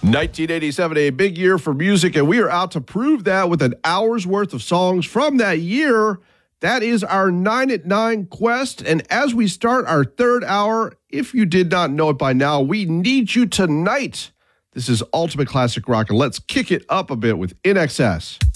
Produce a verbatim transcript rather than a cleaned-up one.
nineteen eighty-seven, a big year for music, and we are out to prove that with an hour's worth of songs from that year. That is our nine at nine quest, and as we start our third hour, if you did not know it by now, we need you tonight. This is Ultimate Classic Rock, and let's kick it up a bit with I N X S.